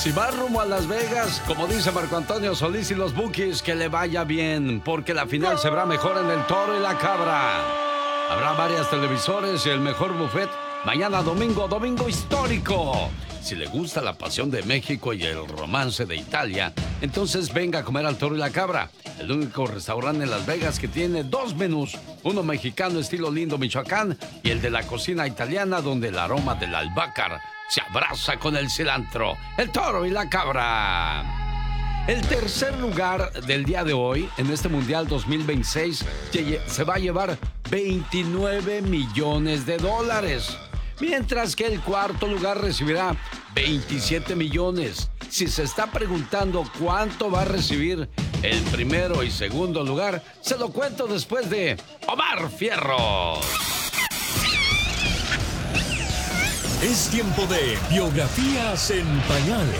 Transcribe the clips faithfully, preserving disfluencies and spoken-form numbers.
Si va rumbo a Las Vegas, como dice Marco Antonio Solís y los Bukis, que le vaya bien, porque la final se verá mejor en el Toro y la Cabra. Habrá varias televisores y el mejor buffet mañana domingo, domingo histórico. Si le gusta la pasión de México y el romance de Italia, entonces venga a comer al Toro y la Cabra, el único restaurante en Las Vegas que tiene dos menús, uno mexicano estilo Lindo, Michoacán, y el de la cocina italiana, donde el aroma del albácar se abraza con el cilantro. El Toro y la Cabra. El tercer lugar del día de hoy en este Mundial dos mil veintiséis se va a llevar veintinueve millones de dólares, mientras que el cuarto lugar recibirá veintisiete millones. Si se está preguntando cuánto va a recibir el primero y segundo lugar, se lo cuento después de Omar Fierros. Es tiempo de Biografías en Pañales.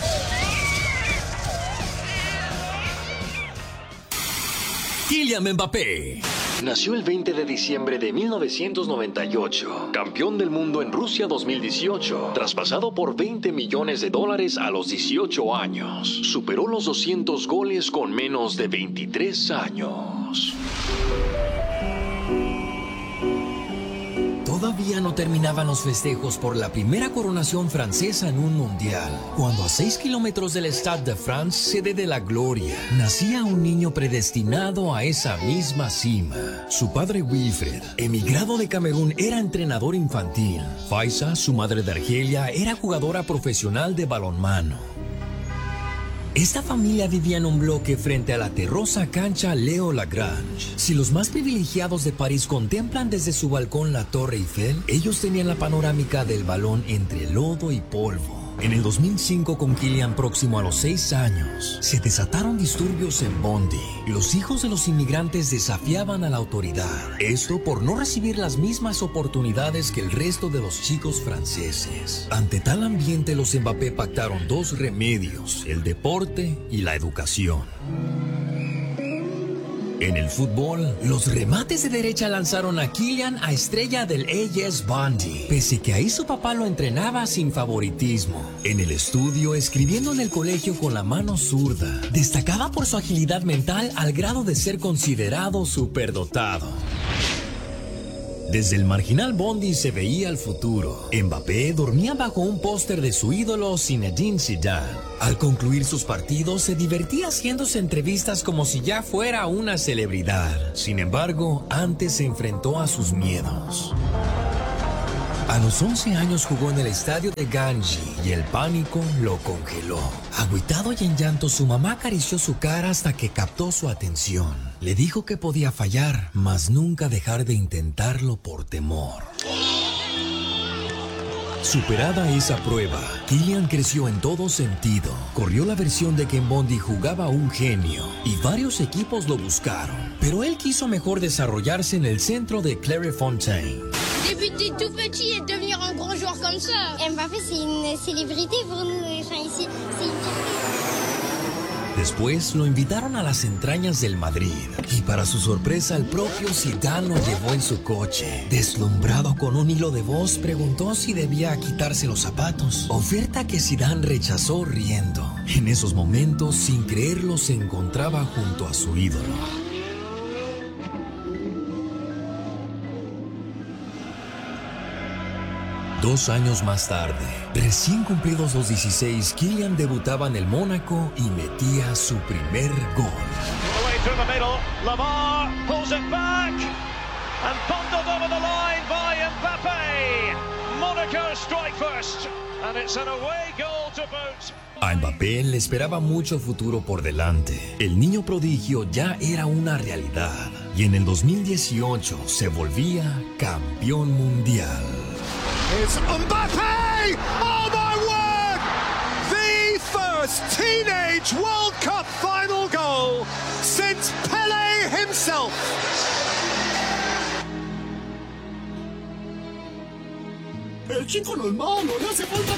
Kylian Mbappé nació el veinte de diciembre de mil novecientos noventa y ocho, campeón del mundo en Rusia dos mil dieciocho, traspasado por veinte millones de dólares a los dieciocho años. Superó los doscientos goles con menos de veintitrés años. Todavía no terminaban los festejos por la primera coronación francesa en un mundial, cuando a seis kilómetros del Stade de France, sede de la gloria, nacía un niño predestinado a esa misma cima. Su padre Wilfred, emigrado de Camerún, era entrenador infantil. Faisa, su madre de Argelia, era jugadora profesional de balonmano. Esta familia vivía en un bloque frente a la terrosa cancha Leo Lagrange. Si los más privilegiados de París contemplan desde su balcón la Torre Eiffel, ellos tenían la panorámica del balón entre lodo y polvo. En el dos mil cinco, con Kylian próximo a los seis años, se desataron disturbios en Bondy. Los hijos de los inmigrantes desafiaban a la autoridad. Esto por no recibir las mismas oportunidades que el resto de los chicos franceses. Ante tal ambiente, los Mbappé pactaron dos remedios: el deporte y la educación. En el fútbol, los remates de derecha lanzaron a Kylian a estrella del A S Bondy, pese que ahí su papá lo entrenaba sin favoritismo. En el estudio, escribiendo en el colegio con la mano zurda, destacaba por su agilidad mental al grado de ser considerado superdotado. Desde el marginal Bondy se veía el futuro. Mbappé dormía bajo un póster de su ídolo Zinedine Zidane. Al concluir sus partidos, se divertía haciéndose entrevistas como si ya fuera una celebridad. Sin embargo, antes se enfrentó a sus miedos. A los once años jugó en el estadio de Ganji y el pánico lo congeló. Agüitado y en llanto, su mamá acarició su cara hasta que captó su atención. Le dijo que podía fallar, mas nunca dejar de intentarlo por temor. Superada esa prueba, Kylian creció en todo sentido. Corrió la versión de que en Bondy jugaba un genio y varios equipos lo buscaron. Pero él quiso mejor desarrollarse en el centro de Clairefontaine. Débuter tout petit et devenir un grand joueur comme ça. Mbappé, c'est une célébrité pour nous. Enfin, ici, c'est une fierté. Después lo invitaron a las entrañas del Madrid y para su sorpresa el propio Zidane lo llevó en su coche. Deslumbrado con un hilo de voz, preguntó si debía quitarse los zapatos, oferta que Zidane rechazó riendo. En esos momentos, sin creerlo, se encontraba junto a su ídolo. Dos años más tarde, recién cumplidos los dieciséis, Kylian debutaba en el Mónaco y metía su primer gol. A Mbappé le esperaba mucho futuro por delante. El niño prodigio ya era una realidad y en el dos mil dieciocho se volvía campeón mundial. It's Mbappé! Oh my word! The first teenage World Cup final goal since Pelé himself. El chico no es malo, le hace falta